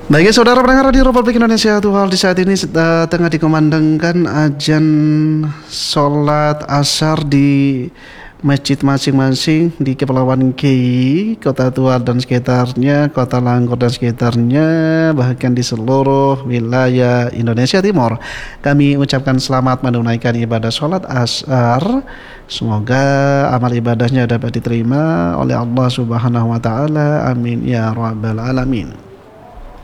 Baik, saudara pendengar di Republik Indonesia, Tuhan di saat ini tengah dikumandangkan azan sholat asar di masjid masing-masing di Kepulauan Kei, Kota Tua dan sekitarnya, Kota Langgur dan sekitarnya, bahkan di seluruh wilayah Indonesia Timur. Kami ucapkan selamat menunaikan ibadah sholat asar. Semoga amal ibadahnya dapat diterima oleh Allah Subhanahu wa taala. Amin ya rabbal alamin.